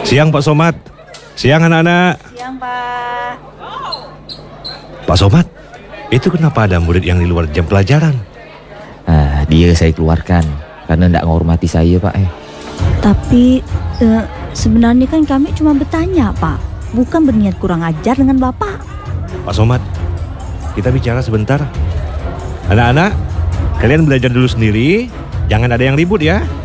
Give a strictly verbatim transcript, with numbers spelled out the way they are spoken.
Siang Pak Somad. Siang anak-anak. Siang Pak. Pak Somad, itu kenapa ada murid yang di luar jam pelajaran? Ah, dia saya keluarkan karena tidak menghormati saya Pak. Eh. Tapi eh, sebenarnya kan kami cuma bertanya Pak, bukan berniat kurang ajar dengan Bapak. Pak Somad, kita bicara sebentar. Anak-anak, kalian belajar dulu sendiri, jangan ada yang ribut ya.